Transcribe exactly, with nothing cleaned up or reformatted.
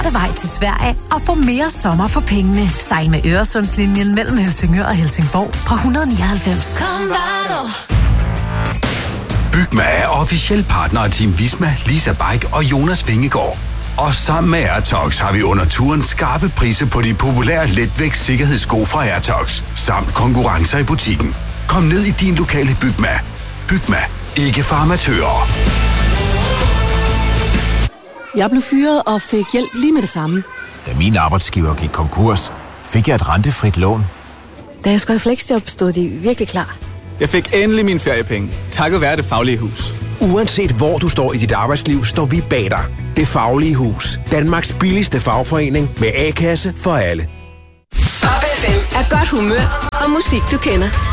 vej til Sverige og få mere sommer for pengene. Sejl med Øresundslinjen mellem Helsingør og Helsingborg fra et hundrede nioghalvfems. Bygma er officiel partner af Team Visma, Lisa Bike og Jonas Vingegaard. Og sammen med Airtox har vi under turen skarpe priser på de populære letvægts sikkerhedssko fra Airtox, samt konkurrencer i butikken. Kom ned i din lokale Bygma. Bygma. Ikke for amatører. Jeg blev fyret og fik hjælp lige med det samme. Da min arbejdsgiver gik konkurs, fik jeg et rentefrit lån. Da jeg skulle i fleksjob, stod de virkelig klar. Jeg fik endelig mine feriepenge, takket være Det Faglige Hus. Uanset hvor du står i dit arbejdsliv, står vi bag dig. Det Faglige Hus. Danmarks billigste fagforening med A-kasse for alle. Top F M er godt humør og musik, du kender.